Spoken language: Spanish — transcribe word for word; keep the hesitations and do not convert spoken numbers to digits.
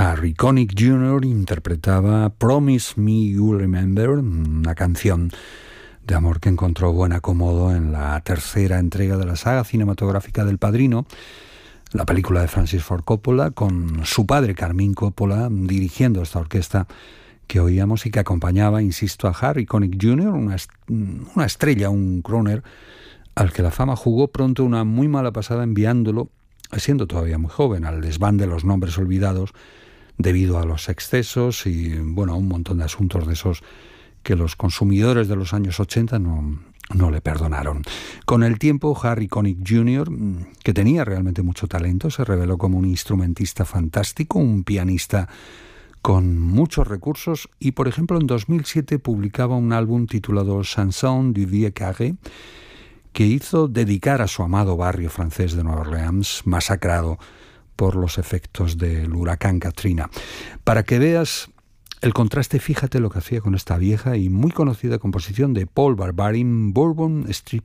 Harry Connick junior interpretaba Promise Me You Remember, una canción de amor que encontró buen acomodo en la tercera entrega de la saga cinematográfica del Padrino, la película de Francis Ford Coppola, con su padre Carmine Coppola dirigiendo esta orquesta que oíamos y que acompañaba, insisto, a Harry Connick junior, una, una estrella, un crooner, al que la fama jugó pronto una muy mala pasada enviándolo, siendo todavía muy joven, al desván de los nombres olvidados debido a los excesos y, bueno, a un montón de asuntos de esos que los consumidores de los años ochenta no, no le perdonaron. Con el tiempo, Harry Connick junior, que tenía realmente mucho talento, se reveló como un instrumentista fantástico, un pianista con muchos recursos y, por ejemplo, en dos mil siete publicaba un álbum titulado Chanson du Vieux Carré, que hizo dedicar a su amado barrio francés de Nueva Orleans, masacrado por los efectos del huracán Katrina. Para que veas el contraste, fíjate lo que hacía con esta vieja y muy conocida composición de Paul Barbarin, Bourbon Street